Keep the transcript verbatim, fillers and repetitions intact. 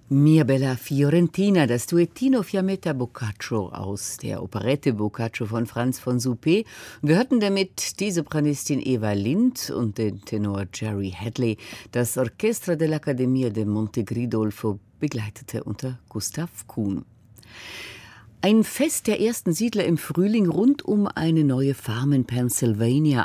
Mia bella Fiorentina, das Duettino Fiammetta Boccaccio aus der Operette Boccaccio von Franz von Suppé. Wir hörten damit die Sopranistin Eva Lind und den Tenor Jerry Hadley. Das Orchestra dell'Accademia de Montegridolfo begleitete unter Gustav Kuhn. Ein Fest der ersten Siedler im Frühling rund um eine neue Farm in Pennsylvania